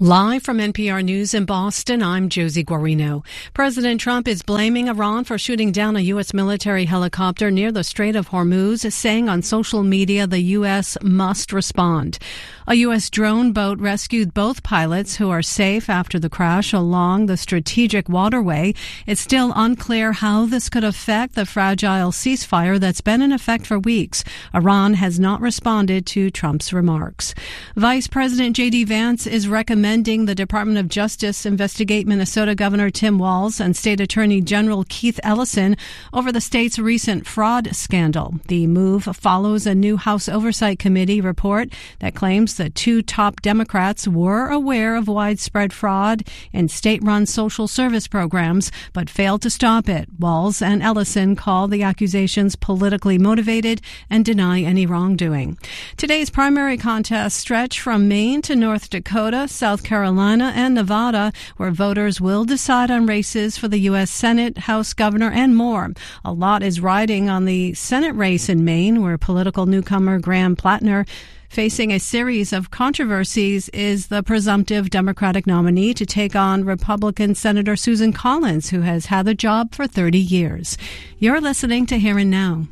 Live from NPR News in Boston, I'm Josie Guarino. President Trump is blaming Iran for shooting down a U.S. military helicopter near the Strait of Hormuz, saying on social media the U.S. must respond. A U.S. drone boat rescued both pilots who are safe after the crash along the strategic waterway. It's still unclear how this could affect the fragile ceasefire that's been in effect for weeks. Iran has not responded to Trump's remarks. Vice President J.D. Vance is recommending the Department of Justice investigate Minnesota Governor Tim Walz and State Attorney General Keith Ellison over the state's recent fraud scandal. The move follows a new House Oversight Committee report that claims the two top Democrats were aware of widespread fraud in state-run social service programs, but failed to stop it. Walz and Ellison call the accusations politically motivated and deny any wrongdoing. Today's primary contests stretch from Maine to North Dakota, South Carolina, and Nevada, where voters will decide on races for the U.S. Senate, House Governor, and more. A lot is riding on the Senate race in Maine, where political newcomer Graham Plattner, facing a series of controversies, is the presumptive Democratic nominee to take on Republican Senator Susan Collins, who has had the job for 30 years. You're listening to Here and Now.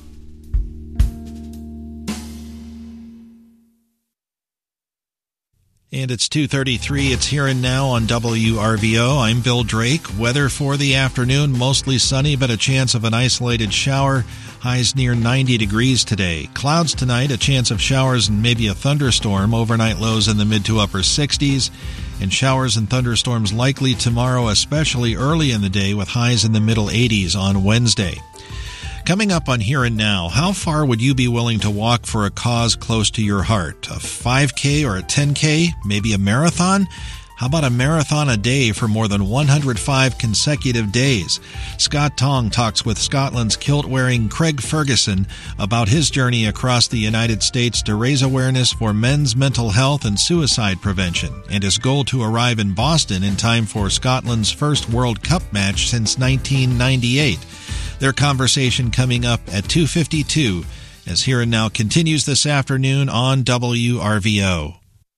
And it's 2:33. It's Here and Now on WRVO. I'm Bill Drake. Weather for the afternoon, mostly sunny, but a chance of an isolated shower. Highs near 90 degrees today. Clouds tonight, a chance of showers and maybe a thunderstorm. Overnight lows in the mid to upper 60s. And showers and thunderstorms likely tomorrow, especially early in the day, with highs in the middle 80s on Wednesday. Coming up on Here and Now, how far would you be willing to walk for a cause close to your heart? A 5K or a 10K? Maybe a marathon? How about a marathon a day for more than 105 consecutive days? Scott Tong talks with Scotland's kilt-wearing Craig Ferguson about his journey across the United States to raise awareness for men's mental health and suicide prevention, and his goal to arrive in Boston in time for Scotland's first World Cup match since 1998. Their conversation coming up at 2:52 as Here and Now continues this afternoon on WRVO.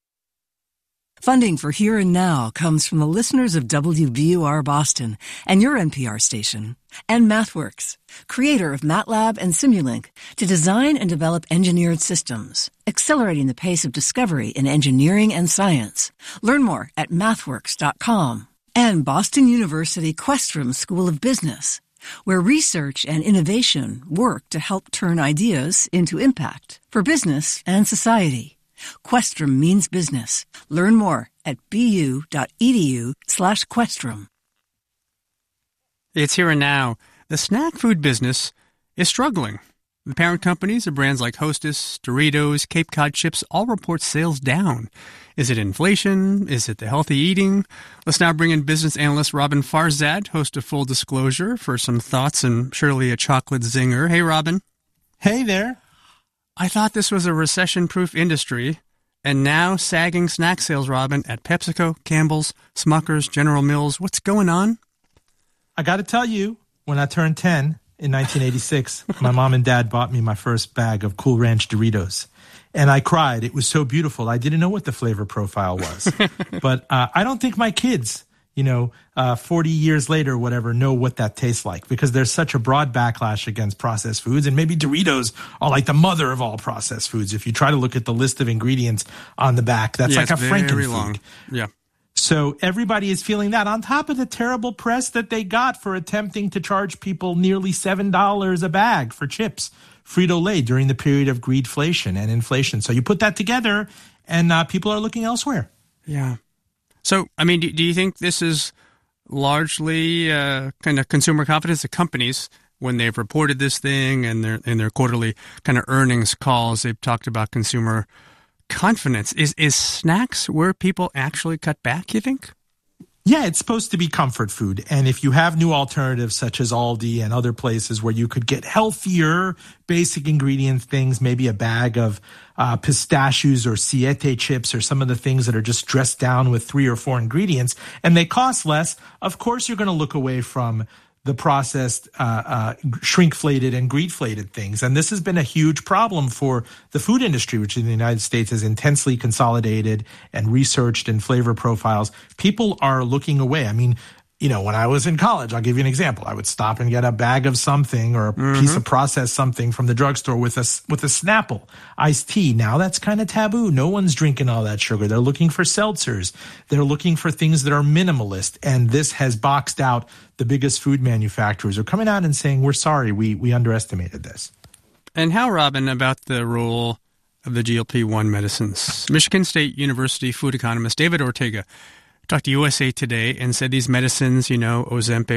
Funding for Here and Now comes from the listeners of WBUR Boston and your NPR station, and MathWorks, creator of MATLAB and Simulink, to design and develop engineered systems, accelerating the pace of discovery in engineering and science. Learn more at mathworks.com. And Boston University Questrom School of Business, where research and innovation work to help turn ideas into impact for business and society. Questrom means business. Learn more at bu.edu/Questrom. It's Here and Now. The snack food business is struggling. The parent companies of brands like Hostess, Doritos, Cape Cod chips all report sales down. Is it inflation? Is it the healthy eating? Let's now bring in business analyst Robin Farzad, host of Full Disclosure, for some thoughts and surely a chocolate zinger. Hey, Robin. Hey there. I thought this was a recession-proof industry, and now sagging snack sales, Robin, at PepsiCo, Campbell's, Smucker's, General Mills. What's going on? I got to tell you, when I turned 10 in 1986, my mom and dad bought me my first bag of Cool Ranch Doritos. And I cried. It was so beautiful. I didn't know what the flavor profile was. But I don't think my kids, 40 years later, whatever, know what that tastes like, because there's such a broad backlash against processed foods. And maybe Doritos are like the mother of all processed foods. If you try to look at the list of ingredients on the back, that's like a Frankenfood. Long. Yeah. So everybody is feeling that, on top of the terrible press that they got for attempting to charge people nearly $7 a bag for chips, Frito-Lay, during the period of greedflation and inflation. So you put that together, and people are looking elsewhere. Yeah. So, I mean, do you think this is largely kind of consumer confidence? The companies, when they've reported this thing and in their quarterly kind of earnings calls, they've talked about consumer confidence. Is snacks where people actually cut back, you think? Yeah, it's supposed to be comfort food. And if you have new alternatives such as Aldi and other places where you could get healthier, basic ingredient things, maybe a bag of pistachios or Siete chips or some of the things that are just dressed down with 3 or 4 ingredients, and they cost less, of course you're going to look away from the processed, shrinkflated and greedflated things. And this has been a huge problem for the food industry, which in the United States is intensely consolidated and researched in flavor profiles. People are looking away. I mean, you know, when I was in college, I'll give you an example. I would stop and get a bag of something or a piece of processed something from the drugstore with a Snapple iced tea. Now that's kind of taboo. No one's drinking all that sugar. They're looking for seltzers. They're looking for things that are minimalist. And this has boxed out the biggest food manufacturers are coming out and saying, we're sorry, we underestimated this. And how, Robin, about the role of the GLP-1 medicines? Michigan State University food economist David Ortega talked to USA Today and said these medicines, you know, Ozempic,